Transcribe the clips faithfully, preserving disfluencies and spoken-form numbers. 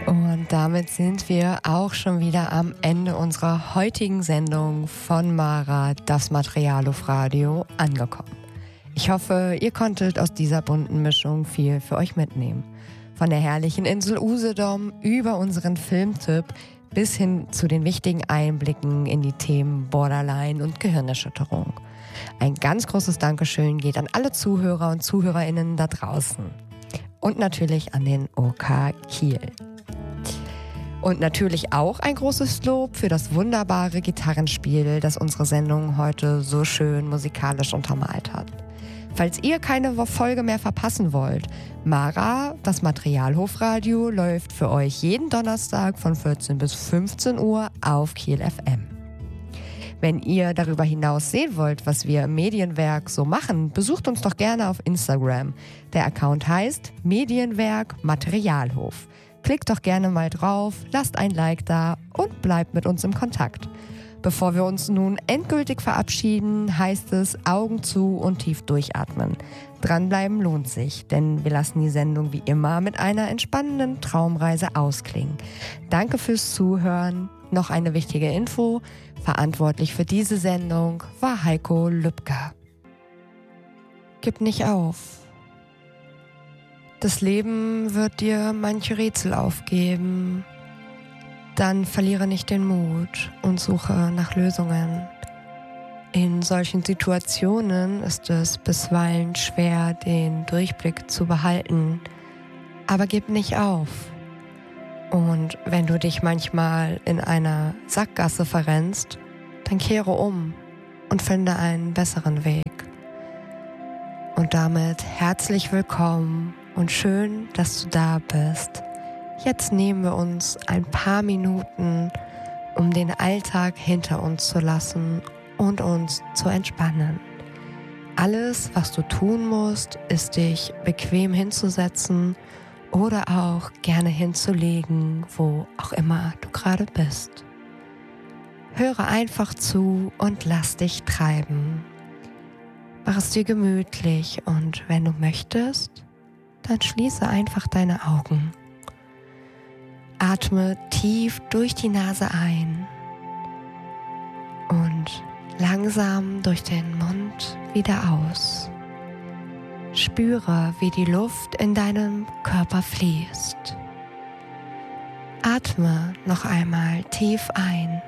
Und damit sind wir auch schon wieder am Ende unserer heutigen Sendung von Mara, das Materialhofradio, angekommen. Ich hoffe, ihr konntet aus dieser bunten Mischung viel für euch mitnehmen. Von der herrlichen Insel Usedom über unseren Filmtipp bis hin zu den wichtigen Einblicken in die Themen Borderline und Gehirnerschütterung. Ein ganz großes Dankeschön geht an alle Zuhörer und ZuhörerInnen da draußen. Und natürlich an den O K Kiel. Und natürlich auch ein großes Lob für das wunderbare Gitarrenspiel, das unsere Sendung heute so schön musikalisch untermalt hat. Falls ihr keine Folge mehr verpassen wollt, Mara, das Materialhofradio, läuft für euch jeden Donnerstag von vierzehn bis fünfzehn Uhr auf Kiel F M. Wenn ihr darüber hinaus sehen wollt, was wir im Medienwerk so machen, besucht uns doch gerne auf Instagram. Der Account heißt Medienwerk Materialhof. Klickt doch gerne mal drauf, lasst ein Like da und bleibt mit uns im Kontakt. Bevor wir uns nun endgültig verabschieden, heißt es Augen zu und tief durchatmen. Dranbleiben lohnt sich, denn wir lassen die Sendung wie immer mit einer entspannenden Traumreise ausklingen. Danke fürs Zuhören. Noch eine wichtige Info: Verantwortlich für diese Sendung war Heiko Lübcker. Gib nicht auf. Das Leben wird dir manche Rätsel aufgeben. Dann verliere nicht den Mut und suche nach Lösungen. In solchen Situationen ist es bisweilen schwer, den Durchblick zu behalten. Aber gib nicht auf. Und wenn du dich manchmal in einer Sackgasse verrennst, dann kehre um und finde einen besseren Weg. Und damit herzlich willkommen und schön, dass du da bist. Jetzt nehmen wir uns ein paar Minuten, um den Alltag hinter uns zu lassen und uns zu entspannen. Alles, was du tun musst, ist dich bequem hinzusetzen oder auch gerne hinzulegen, wo auch immer du gerade bist. Höre einfach zu und lass dich treiben. Mach es dir gemütlich und wenn du möchtest, dann schließe einfach deine Augen. Atme tief durch die Nase ein und langsam durch den Mund wieder aus. Spüre, wie die Luft in deinem Körper fließt. Atme noch einmal tief ein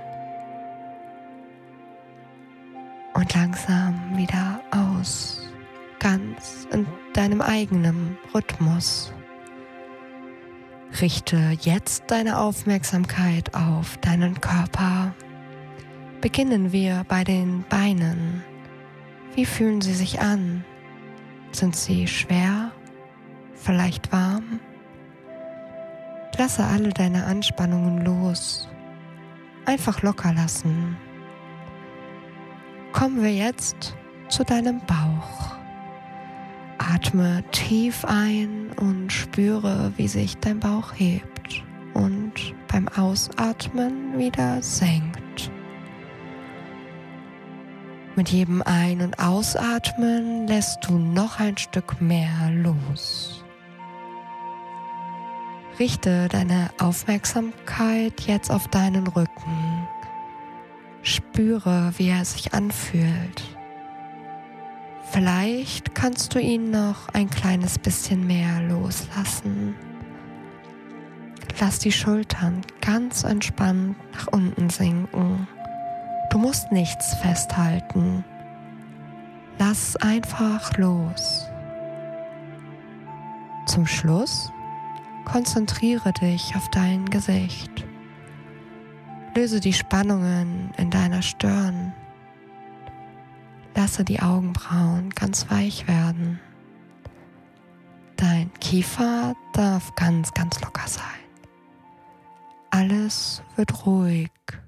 und langsam wieder aus, ganz in deinem eigenen Rhythmus. Richte jetzt deine Aufmerksamkeit auf deinen Körper. Beginnen wir bei den Beinen. Wie fühlen sie sich an? Sind sie schwer? Vielleicht warm? Lasse alle deine Anspannungen los. Einfach locker lassen. Kommen wir jetzt zu deinem Bauch. Atme tief ein und spüre, wie sich dein Bauch hebt und beim Ausatmen wieder senkt. Mit jedem Ein- und Ausatmen lässt du noch ein Stück mehr los. Richte deine Aufmerksamkeit jetzt auf deinen Rücken. Spüre, wie er sich anfühlt. Vielleicht kannst du ihn noch ein kleines bisschen mehr loslassen. Lass die Schultern ganz entspannt nach unten sinken. Du musst nichts festhalten. Lass einfach los. Zum Schluss konzentriere dich auf dein Gesicht. Löse die Spannungen in deiner Stirn. Lasse die Augenbrauen ganz weich werden. Dein Kiefer darf ganz, ganz locker sein. Alles wird ruhig.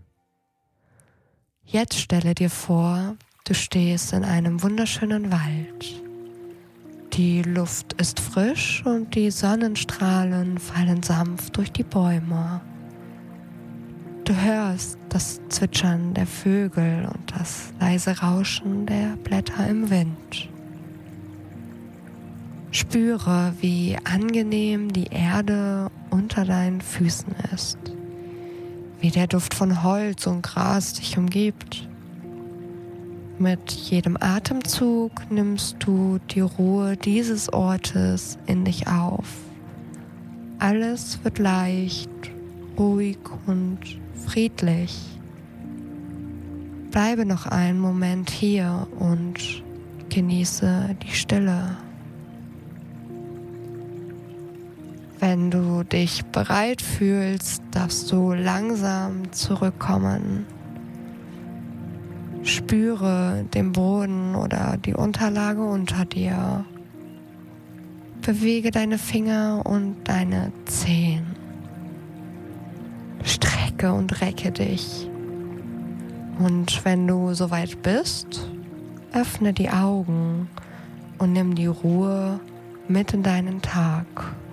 Jetzt stelle dir vor, du stehst in einem wunderschönen Wald. Die Luft ist frisch und die Sonnenstrahlen fallen sanft durch die Bäume. Du hörst das Zwitschern der Vögel und das leise Rauschen der Blätter im Wind. Spüre, wie angenehm die Erde unter deinen Füßen ist, wie der Duft von Holz und Gras dich umgibt. Mit jedem Atemzug nimmst du die Ruhe dieses Ortes in dich auf. Alles wird leicht, ruhig und friedlich. Bleibe noch einen Moment hier und genieße die Stille. Wenn du dich bereit fühlst, darfst du langsam zurückkommen. Spüre den Boden oder die Unterlage unter dir. Bewege deine Finger und deine Zehen. Strecke und recke dich. Und wenn du soweit bist, öffne die Augen und nimm die Ruhe mit in deinen Tag.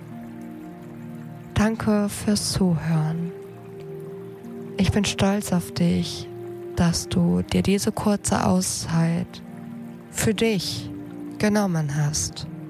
Danke fürs Zuhören. Ich bin stolz auf dich, dass du dir diese kurze Auszeit für dich genommen hast.